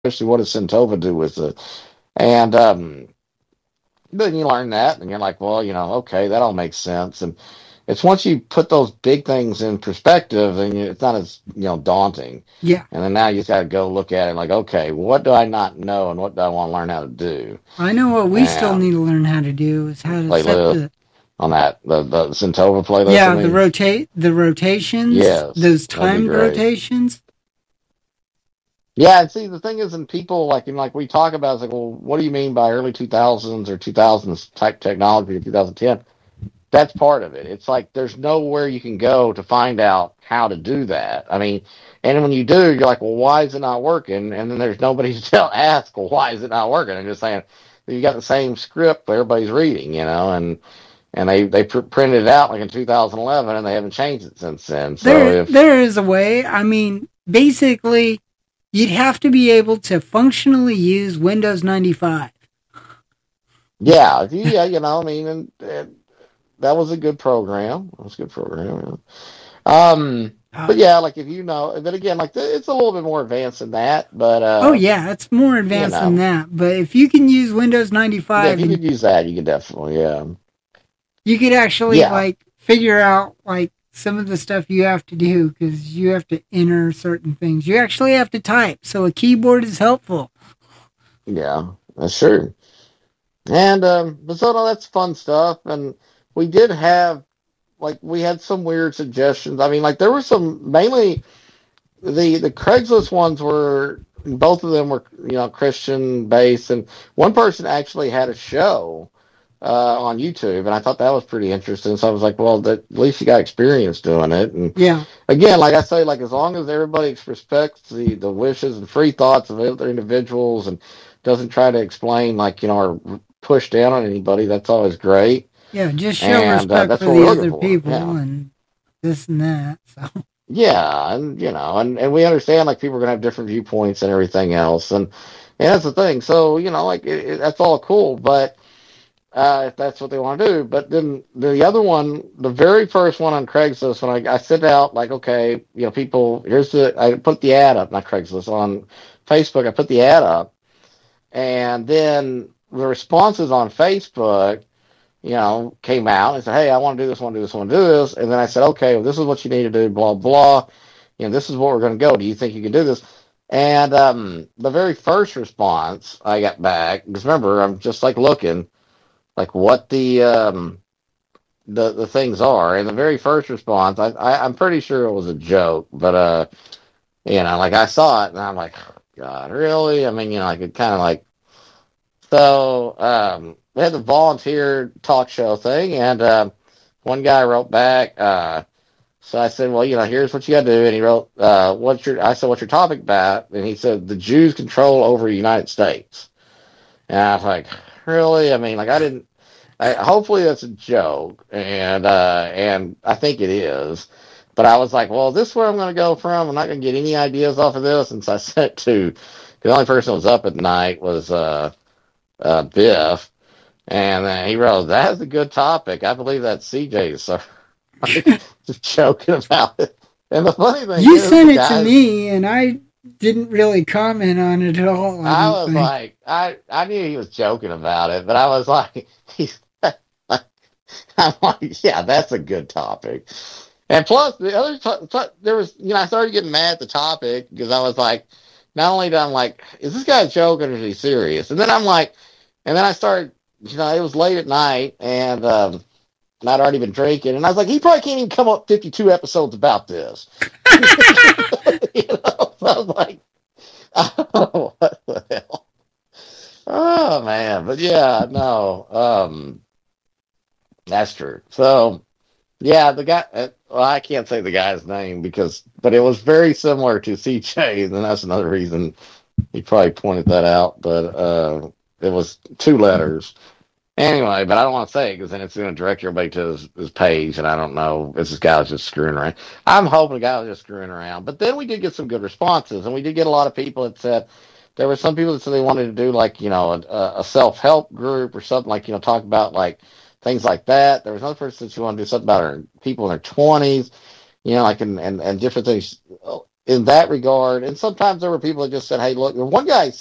especially what does Centova do with it? And then you learn that, and you're like, well, okay, that all makes sense. And it's once you put those big things in perspective, and it's not as daunting. Yeah. And then now you just got to go look at it like, okay, what do I not know, and what do I want to learn how to do? I know what we still need And to learn how to do is how to set playlist the on that the Centova playlist. I yeah, mean, the rotations, yes, those that'd be timed great. rotations. Yeah, and see, the thing is, and people like we talk about, it's like, well, what do you mean by early 2000s or 2000s type technology or 2010? That's part of it. It's like there's nowhere you can go to find out how to do that. I mean, and when you do, you're like, well, why is it not working? And then there's nobody to ask, well, why is it not working? I'm just saying, you got the same script everybody's reading, and printed it out like in 2011, and they haven't changed it since then. So There is a way. I mean, basically, you'd have to be able to functionally use Windows 95. I mean, and that was a good program. That was a good program. But yeah, like if but again, like it's a little bit more advanced than that. But oh yeah, it's more advanced than that. But if you can use Windows yeah, 95, if you could use that, you could definitely, you could actually yeah, like figure out like some of the stuff you have to do because you have to enter certain things. You actually have to type, so a keyboard is helpful. yeah, that's true. And but so no, that's fun stuff. And we did have we had some weird suggestions. I mean, like there were some mainly the Craigslist ones were both of them were Christian based, and one person actually had a show on YouTube, and I thought that was pretty interesting. So I was like, well, at least you got experience doing it. And Yeah. again, like I say, like as long as everybody respects the wishes and free thoughts of other individuals and doesn't try to explain or push down on anybody, that's always great. Yeah, just show And respect that's for what the we're looking other for. people Yeah. and this and that. So Yeah, and and we understand like people are gonna have different viewpoints and everything else, and that's the thing. So that's all cool, but if that's what they want to do. But then the other one, the very first one on Craigslist, when I sent out like, okay, people, I put the ad up, not Craigslist, on Facebook. I put the ad up, and then the responses on Facebook, came out and said, hey, I want to do this, want to do this, want to do this. And then I said, okay, well, this is what you need to do, blah, blah. This is where we're going to go. Do you think you can do this? And the very first response I got back, because remember, I'm just like looking, like what the things are. And the very first response, I'm pretty sure it was a joke, but like I saw it and I'm like, oh, God, really? I mean, like it kind of like so. We had the volunteer talk show thing, and one guy wrote back. So I said, well, here's what you got to do, and he wrote, I said, what's your topic about? And he said, the Jews control over the United States. And I was like, really? I mean, like I didn't. Hopefully that's a joke, and I think it is. But I was like, well, this is where I'm going to go from. I'm not going to get any ideas off of this. And so I sent to the only person that was up at night was Biff, and he wrote, "That's a good topic. I believe that's CJ's." So just joking about it. And the funny thing you is, sent the it to guys, me, and I didn't really comment on it at all. I I don't was think. like, I knew he was joking about it, but I was like, I'm like, yeah, that's a good topic. And plus, the other there was, I started getting mad at the topic because I was like, not only did I'm like, is this guy joking or is he serious? And then I'm like, and then I started, it was late at night and I'd already been drinking, and I was like, he probably can't even come up 52 episodes about this. So I was like, oh, what the hell? Oh man, but yeah, no, that's true. So yeah, the guy. Well, I can't say the guy's name but it was very similar to CJ, and that's another reason he probably pointed that out. But it was two letters anyway. But I don't want to say it because then it's going to direct everybody to his page, and I don't know if this guy was just screwing around. I'm hoping the guy was just screwing around. But then we did get some good responses, and we did get a lot of people that said. There were some people that said they wanted to do like a self help group or something like talk about like things like that. There was another person that she wanted to do something about people in their 20s, like and different things. in that regard. And sometimes there were people that just said, "Hey, look." And one guy